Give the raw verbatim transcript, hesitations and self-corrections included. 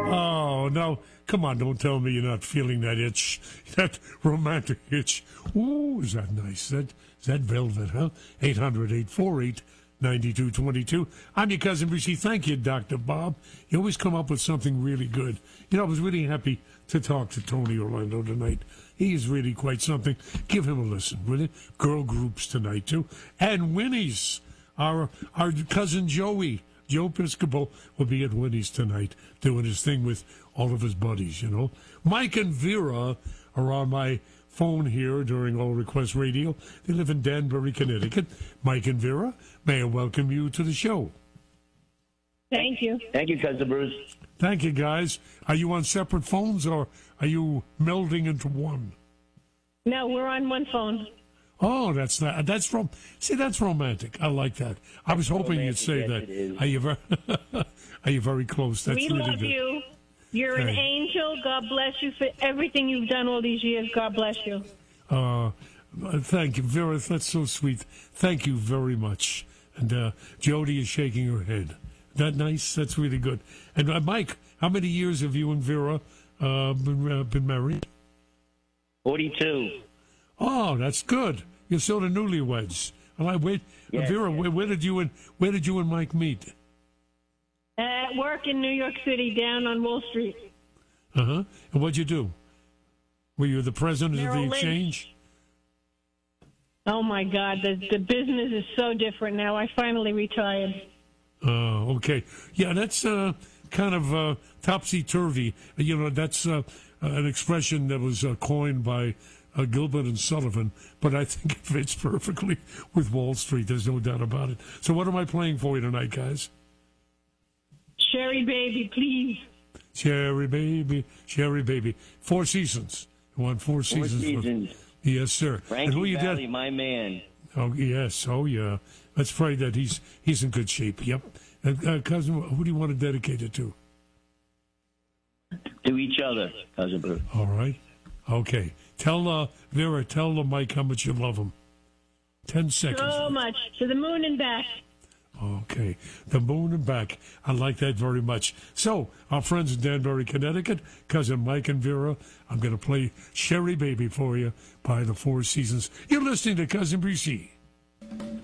Oh, no. Come on, don't tell me you're not feeling that itch. That romantic itch. Ooh, is that nice? That, is that velvet, huh? eight hundred, eight four eight, nine two two two. I'm your cousin Brucey. Thank you, Doctor Bob. You always come up with something really good. You know, I was really happy to talk to Tony Orlando tonight. He is really quite something. Give him a listen, will you? Girl groups tonight, too. And Winnie's, our, our cousin Joey. Joe Piscopo will be at Winnie's tonight doing his thing with all of his buddies, you know. Mike and Vera are on my phone here during All Request Radio. They live in Danbury, Connecticut. Mike and Vera, may I welcome you to the show. Thank you. Thank you, Cousin Bruce. Thank you, guys. Are you on separate phones or are you melding into one? No, we're on one phone. Oh, that's not, that's rom- see, that's romantic. I like that. I was hoping Romantic, you'd say yes, that. it is. Are you very, are you very close? That's we really love good. you. You're an Thank- angel. God bless you for everything you've done all these years. God bless you. Uh, thank you, Vera. That's so sweet. Thank you very much. And uh, Jody is shaking her head. That nice? That's really good. And uh, Mike, how many years have you and Vera uh, been, uh, been married? forty-two. Oh, that's good. You're sort of newlyweds. Well, I wait, Yes, Vera. yes. Where, where did you and where did you and Mike meet? At work in New York City, down on Wall Street. Uh huh. And what'd you do? Were you the president Merrill of the Lynch. exchange? Oh my God, the the business is so different now. I finally retired. Oh, okay. Yeah, that's uh, kind of uh, topsy-turvy. You know, that's uh, an expression that was uh, coined by uh, Gilbert and Sullivan, but I think it fits perfectly with Wall Street. There's no doubt about it. So what am I playing for you tonight, guys? Sherry baby, please. Cherry Baby, Cherry Baby. Four seasons. You want four Four seasons? seasons. Yes, sir. and who Frankie you Valley, ded- my man. Oh, yes. Oh, yeah. Let's pray that he's he's in good shape. Yep. Uh, uh, cousin, who do you want to dedicate it to? To each other, Cousin Bruce. All right. Okay. Tell uh, Vera, tell uh, Mike how much you love him. Ten seconds. So much. To the moon and back. Okay. The moon and back. I like that very much. So, our friends in Danbury, Connecticut, cousin Mike and Vera, I'm going to play Sherry Baby for you by the Four Seasons. You're listening to Cousin Brucey.